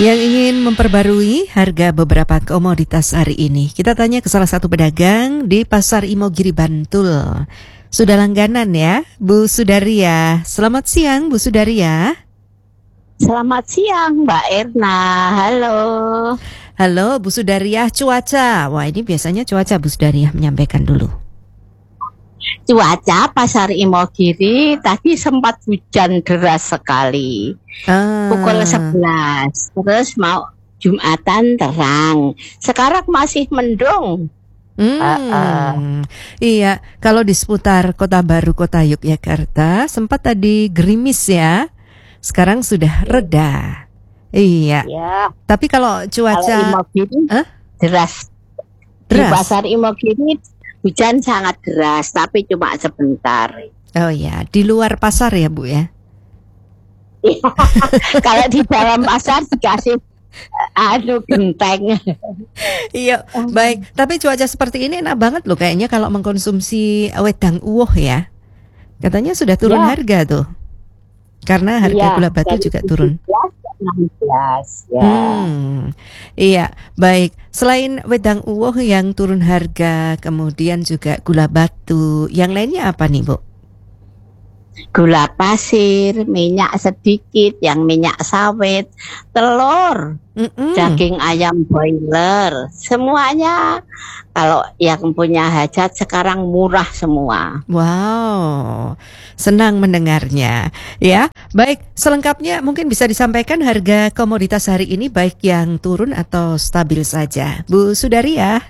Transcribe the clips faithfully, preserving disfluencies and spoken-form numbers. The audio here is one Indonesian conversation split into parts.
Yang ingin memperbarui harga beberapa komoditas hari ini, kita tanya ke salah satu pedagang di Pasar Imogiri, Bantul. Sudah langganan ya, Bu Sudaria. Selamat siang, Bu Sudaria. Selamat siang, Mbak Erna. Halo. Halo, Bu Sudaria. Cuaca. Wah, ini biasanya cuaca Bu Sudaria menyampaikan dulu. Cuaca Pasar Imogiri tadi sempat hujan deras sekali. Ah. Pukul sebelas. Terus mau Jumatan terang. Sekarang masih mendung. Hmm, Uh, uh. Iya, kalau di seputar Kota Baru, Kota Yogyakarta, sempat tadi gerimis ya. Sekarang sudah reda. Iya. Ya. Tapi kalau cuaca Kalau Imogiri huh? deras. Deras. Di Pasar Imogiri hujan sangat deras, tapi cuma sebentar. Oh ya, di luar pasar ya Bu ya? Kalau di dalam pasar dikasih aduh genteng. Iya, baik. Tapi cuaca seperti ini enak banget loh kayaknya kalau mengkonsumsi wedang uwoh ya. Katanya sudah turun Ya. harga tuh. Karena harga Ya, gula batu juga turun. enam belas ya. Hmm, iya, baik. Selain wedang uwoh yang turun harga, kemudian juga gula batu, yang lainnya apa nih, Bu? Gula pasir, minyak sedikit, yang minyak sawit, telur, Mm-mm. daging ayam boiler, semuanya kalau yang punya hajat sekarang murah semua. Wow, senang mendengarnya. Ya, baik. Selengkapnya mungkin bisa disampaikan harga komoditas hari ini baik yang turun atau stabil saja, Bu Sudaria.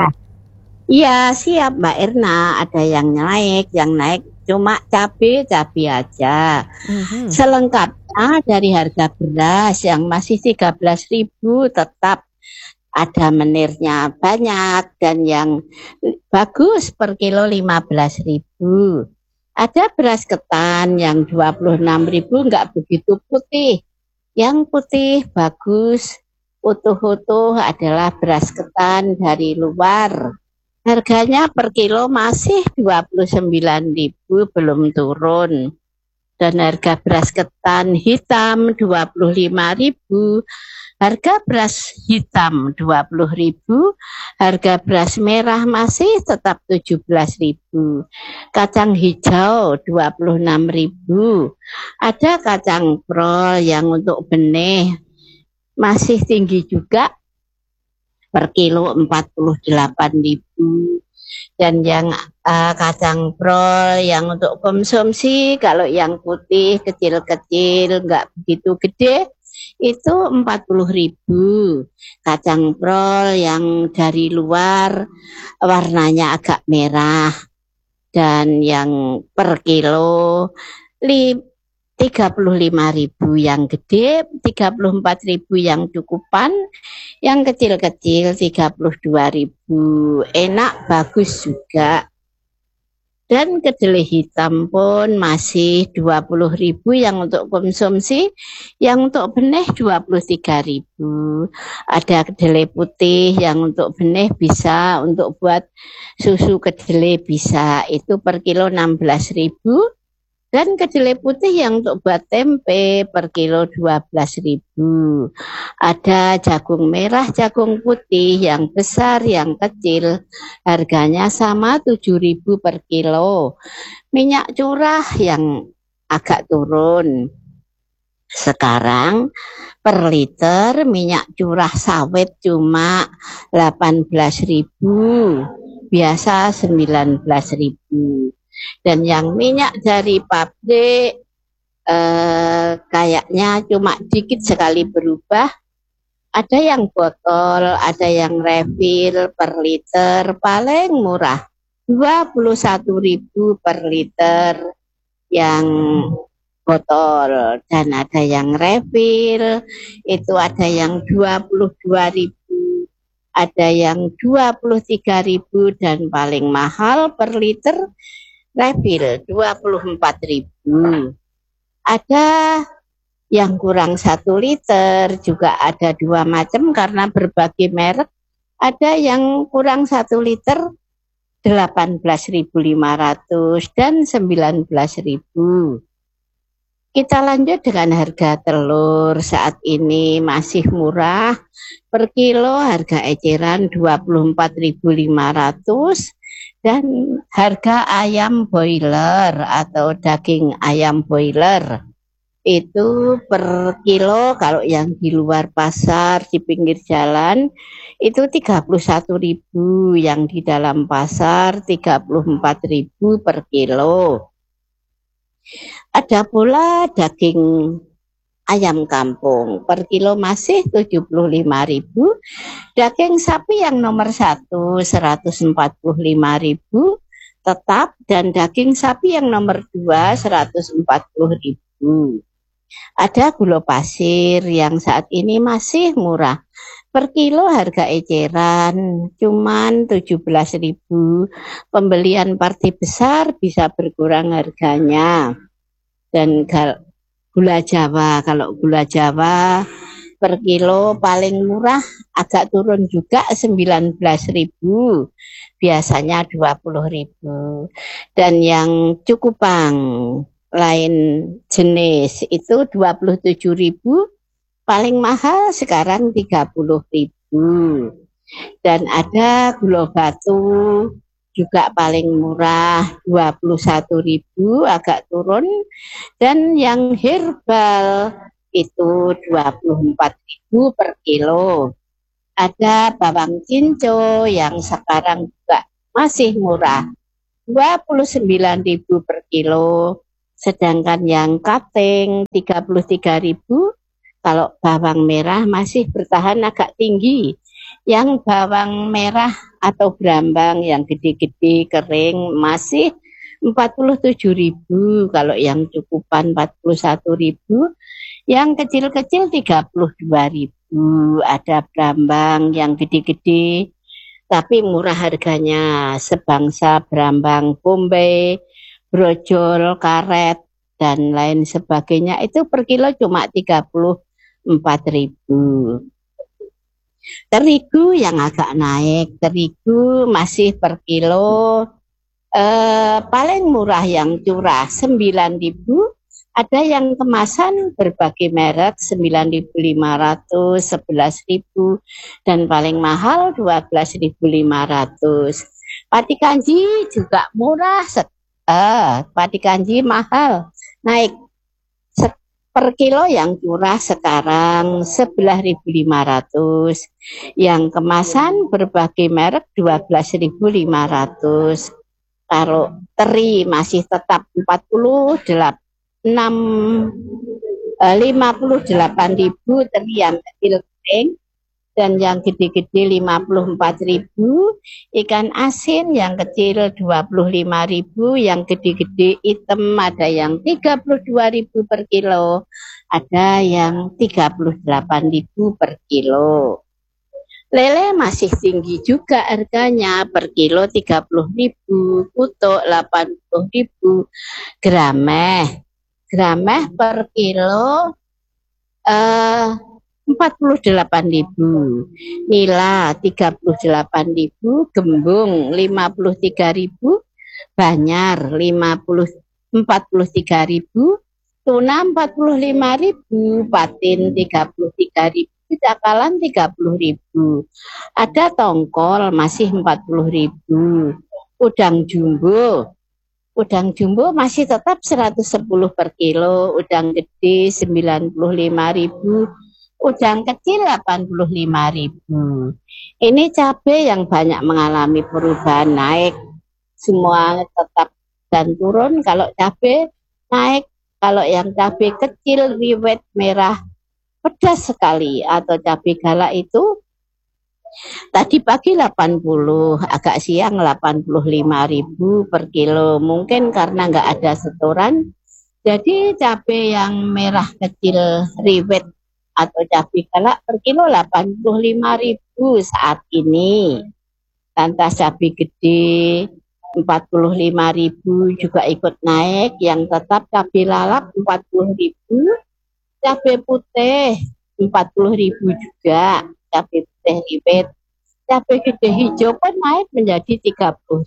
Iya, siap Mbak Erna. Ada yang naik, yang naik cuma cabai cabai aja. Mm-hmm. Selengkapnya dari harga beras yang masih tiga belas ribu tetap ada menirnya banyak, dan yang bagus per kilo lima belas ribu. Ada beras ketan yang dua puluh enam ribu, nggak begitu putih. Yang putih bagus utuh-utuh adalah beras ketan dari luar. Harganya per kilo masih dua puluh sembilan ribu, belum turun. Dan harga beras ketan hitam dua puluh lima ribu. Harga beras hitam dua puluh ribu. Harga beras merah masih tetap tujuh belas ribu. Kacang hijau dua puluh enam ribu. Ada kacang prol yang untuk benih masih tinggi juga, per kilo empat puluh delapan ribu. Dan yang uh, kacang prol yang untuk konsumsi, kalau yang putih kecil-kecil nggak begitu gede, itu empat puluh ribu. Kacang prol yang dari luar warnanya agak merah, dan yang per kilo tiga puluh lima ribu yang gede, tiga puluh empat ribu yang cukupan, yang kecil-kecil tiga puluh dua ribu. Enak, bagus juga. Dan kedelai hitam pun masih dua puluh ribu yang untuk konsumsi, yang untuk benih dua puluh tiga ribu. Ada kedelai putih yang untuk benih bisa, untuk buat susu kedelai bisa, itu per kilo enam belas ribu. Dan kedelai putih yang untuk buat tempe per kilo dua belas ribu. Ada jagung merah, jagung putih yang besar, yang kecil, harganya sama tujuh ribu per kilo. Minyak curah yang agak turun. Sekarang per liter minyak curah sawit cuma delapan belas ribu, biasa sembilan belas ribu. Dan yang minyak dari pabrik eh, kayaknya cuma dikit sekali berubah. Ada yang botol, ada yang refill per liter, paling murah dua puluh satu ribu per liter yang botol. Dan ada yang refill, itu ada yang dua puluh dua ribu, ada yang dua puluh tiga ribu, dan paling mahal per liter refill dua puluh empat ribu. Ada yang kurang satu liter, juga ada dua macam karena berbagai merek. Ada yang kurang satu liter delapan belas ribu lima ratus dan sembilan belas ribu. Kita lanjut dengan harga telur saat ini masih murah. Per kilo harga eceran dua puluh empat ribu lima ratus dan harga ayam boiler atau daging ayam boiler itu per kilo kalau yang di luar pasar di pinggir jalan itu tiga puluh satu ribu, yang di dalam pasar tiga puluh empat ribu per kilo. Ada pula daging ayam kampung per kilo masih tujuh puluh lima ribu, daging sapi yang nomor satu seratus empat puluh lima ribu tetap, dan daging sapi yang nomor dua seratus empat puluh ribu. Ada gula pasir yang saat ini masih murah. Per kilo harga eceran cuman tujuh belas ribu. Pembelian parti besar bisa berkurang harganya. Dan gula Jawa, kalau gula Jawa per kilo paling murah agak turun juga sembilan belas ribu. Biasanya dua puluh ribu. Dan yang cukupang lain jenis itu dua puluh tujuh ribu, paling mahal sekarang tiga puluh ribu. Dan ada gula batu juga paling murah dua puluh satu ribu, agak turun, dan yang herbal itu dua puluh empat ribu per kilo. Ada bawang cinco yang sekarang juga masih murah dua puluh sembilan ribu per kilo. Sedangkan yang kating tiga puluh tiga ribu, kalau bawang merah masih bertahan agak tinggi. Yang bawang merah atau brambang yang gede-gede kering masih empat puluh tujuh ribu, kalau yang cukupan empat puluh satu ribu, yang kecil-kecil tiga puluh dua ribu. Ada brambang yang gede-gede tapi murah harganya, sebangsa brambang Bombay, brojol, karet, dan lain sebagainya, itu per kilo cuma tiga puluh empat ribu. Terigu yang agak naik, terigu masih per kilo eh, paling murah yang curah sembilan ribu, ada yang kemasan berbagai merek sembilan ribu lima ratus, sebelas ribu, dan paling mahal dua belas ribu lima ratus. Pati kanji juga murah, eh, pati kanji mahal, naik per kilo. Yang curah sekarang sebelas ribu lima ratus, yang kemasan berbagai merek dua belas ribu lima ratus. Kalau teri masih tetap empat puluh enam, lima puluh delapan ribu teri yang kecil kering, dan yang gede-gede lima puluh empat ribu. Ikan asin yang kecil dua puluh lima ribu, yang gede-gede hitam ada yang tiga puluh dua ribu per kilo, ada yang tiga puluh delapan ribu per kilo. Lele masih tinggi juga harganya, per kilo tiga puluh ribu, kutuk delapan puluh ribu, grameh grameh per kilo eh empat puluh delapan ribu, nila tiga puluh delapan ribu, gembung lima puluh tiga ribu, banyar empat puluh tiga ribu, tuna empat puluh lima ribu, patin tiga puluh tiga ribu, cakalan tiga puluh ribu. Ada tongkol masih empat puluh ribu. Udang jumbo, udang jumbo masih tetap seratus sepuluh per kilo, udang gede sembilan puluh lima ribu, udang kecil delapan puluh lima ribu. Ini cabai yang banyak mengalami perubahan naik, semua tetap dan turun. Kalau cabai naik, kalau yang cabai kecil riwet merah pedas sekali atau cabai galak itu tadi pagi delapan puluh, agak siang delapan puluh lima ribu per kilo. Mungkin karena nggak ada setoran, jadi cabai yang merah kecil riwet atau cabai galak per kilo delapan puluh lima ribu saat ini. Lantas cabai gede empat puluh lima ribu juga ikut naik, yang tetap cabai lalap empat puluh ribu, cabai putih empat puluh ribu juga, cabai putih riwet. Cabai gede hijau pun naik menjadi tiga puluh ribu.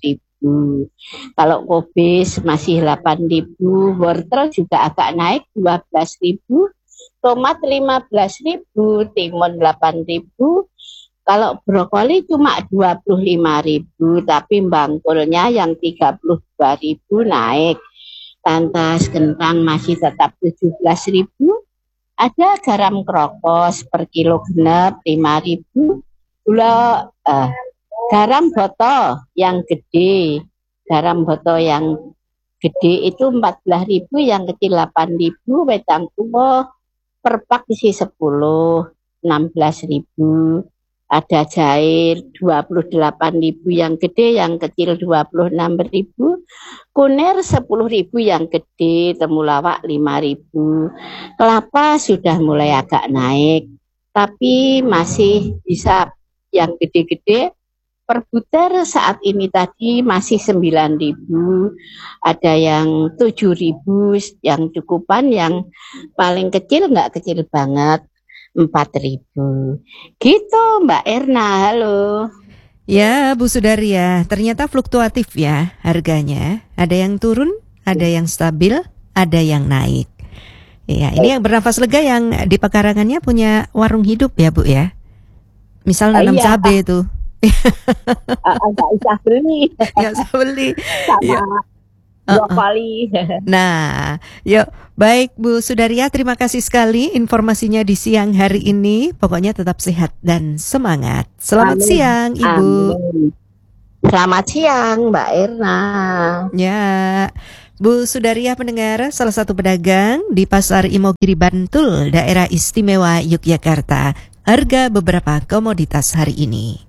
ribu. Kalau kubis masih delapan ribu, wortel juga agak naik dua belas ribu, tomat lima belas ribu, timun delapan ribu. Kalau brokoli cuma dua puluh lima ribu, tapi bangkulnya yang tiga puluh dua ribu naik. Lantas kentang masih tetap tujuh belas ribu. Ada garam krokos per kilo genep lima ribu. Gula eh, garam botol yang gede, garam botol yang gede itu empat belas ribu, yang kecil delapan ribu. Wedang tua per pak isi sepuluh, enam belas ribu. Ada jahe dua puluh delapan ribu yang gede, yang kecil dua puluh enam ribu. Kunir sepuluh ribu yang gede, temulawak lima ribu. Kelapa sudah mulai agak naik, tapi masih bisa yang gede-gede. Per butir saat ini tadi masih sembilan ribu, ada yang tujuh ribu, yang cukupan, yang paling kecil nggak kecil banget, empat ribu. Gitu Mbak Erna, halo. Ya Bu Sudaria, ternyata fluktuatif ya harganya. Ada yang turun, ada yang stabil, ada yang naik. Ya, ini yang bernafas lega yang di pekarangannya punya warung hidup ya Bu ya. Misal nanam Iya. cabai itu. Nggak usah beli. Nggak usah beli. Sama Ya. brokoli. Nah, yuk baik Bu Sudaria, terima kasih sekali informasinya di siang hari ini. Pokoknya tetap sehat dan semangat. Selamat Amin. siang Ibu. Amin. Selamat siang Mbak Erna. Ya, Bu Sudaria pendengar, salah satu pedagang di Pasar Imogiri Bantul, Daerah Istimewa Yogyakarta. Harga beberapa komoditas hari ini.